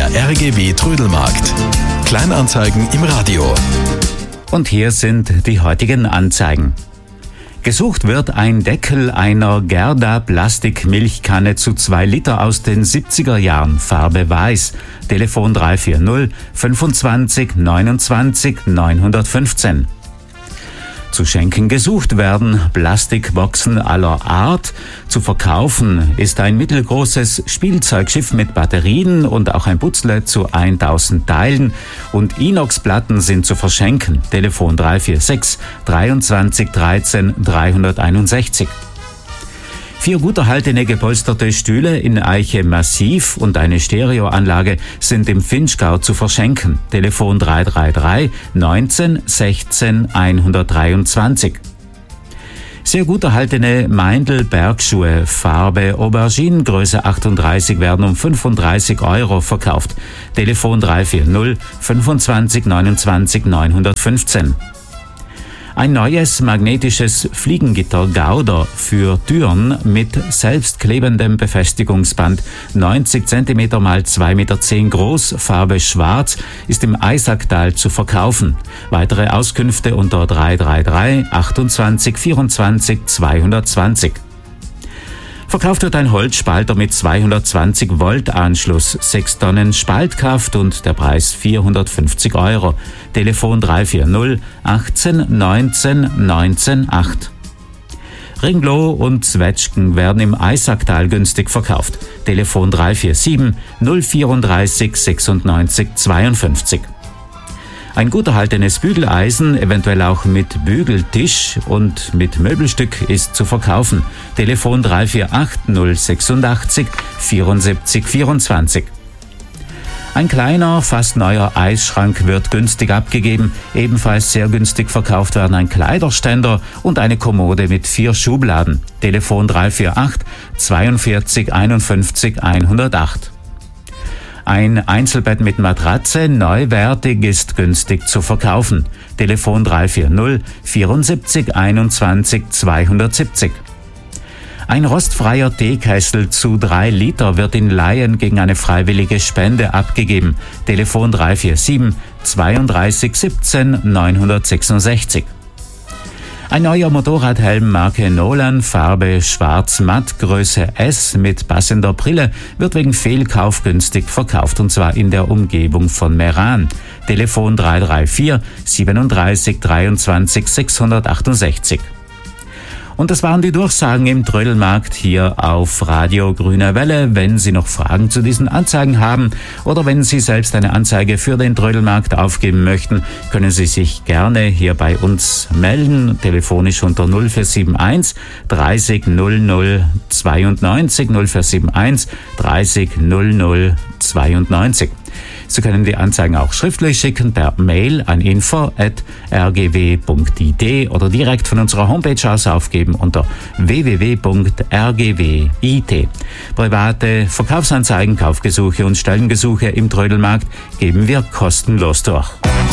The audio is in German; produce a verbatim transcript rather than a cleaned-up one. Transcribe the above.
Der R G W Trödelmarkt. Kleinanzeigen im Radio. Und hier sind die heutigen Anzeigen. Gesucht wird ein Deckel einer Gerda Plastikmilchkanne zu zwei Liter aus den siebziger Jahren, Farbe weiß. Telefon drei vier null fünfundzwanzig neunundzwanzig neunhundertfünfzehn. Zu schenken gesucht werden Plastikboxen aller Art. Zu verkaufen ist ein mittelgroßes Spielzeugschiff mit Batterien und auch ein Putzle zu tausend Teilen. Und Inoxplatten sind zu verschenken. Telefon drei vier sechs dreiundzwanzig dreizehn dreihunderteinundsechzig. Vier gut erhaltene gepolsterte Stühle in Eiche Massiv und eine Stereoanlage sind im Vinschgau zu verschenken. Telefon drei drei drei neunzehn sechzehn hundertdreiundzwanzig. Sehr gut erhaltene Meindl-Bergschuhe, Farbe Aubergine, Größe achtunddreißig, werden um fünfunddreißig Euro verkauft. Telefon drei vier null fünfundzwanzig neunundzwanzig neunhundertfünfzehn. Ein neues magnetisches Fliegengitter Gauder für Türen mit selbstklebendem Befestigungsband, neunzig Zentimeter mal zwei Meter zehn groß, Farbe schwarz, ist im Eisacktal zu verkaufen. Weitere Auskünfte unter drei drei drei achtundzwanzig vierundzwanzig zweihundertzwanzig. Verkauft wird ein Holzspalter mit zweihundertzwanzig Volt Anschluss, sechs Tonnen Spaltkraft und der Preis vierhundertfünfzig Euro. Telefon drei vier null achtzehn neunzehn neunzehn acht. Ringloh und Zwetschgen werden im Eisacktal günstig verkauft. Telefon drei vier sieben null vierunddreißig sechsundneunzig zweiundfünfzig. Ein gut erhaltenes Bügeleisen, eventuell auch mit Bügeltisch und mit Möbelstück, ist zu verkaufen. Telefon drei vier acht null sechsundachtzig vierundsiebzig vierundzwanzig. Ein kleiner, fast neuer Eisschrank wird günstig abgegeben. Ebenfalls sehr günstig verkauft werden ein Kleiderständer und eine Kommode mit vier Schubladen. Telefon drei vier acht zweiundvierzig einundfünfzig hundertacht. Ein Einzelbett mit Matratze, neuwertig, ist günstig zu verkaufen. Telefon drei vier null vierundsiebzig einundzwanzig zweihundertsiebzig. Ein rostfreier Teekessel zu drei Liter wird in Laien gegen eine freiwillige Spende abgegeben. Telefon drei vier sieben zweiunddreißig siebzehn neunhundertsechsundsechzig. Ein neuer Motorradhelm Marke Nolan, Farbe schwarz-matt, Größe S mit passender Brille, wird wegen Fehlkauf günstig verkauft, und zwar in der Umgebung von Meran. Telefon drei drei vier siebenunddreißig dreiundzwanzig sechshundertachtundsechzig. Und das waren die Durchsagen im Trödelmarkt hier auf Radio Grüne Welle. Wenn Sie noch Fragen zu diesen Anzeigen haben oder wenn Sie selbst eine Anzeige für den Trödelmarkt aufgeben möchten, können Sie sich gerne hier bei uns melden, telefonisch unter null vier sieben eins dreißig null null zweiundneunzig, null vier sieben eins dreißig null null zweiundneunzig. Sie können die Anzeigen auch schriftlich schicken per Mail an info at r g w punkt i d oder direkt von unserer Homepage aus aufgeben unter w w w punkt r g w punkt i t. Private Verkaufsanzeigen, Kaufgesuche und Stellengesuche im Trödelmarkt geben wir kostenlos durch.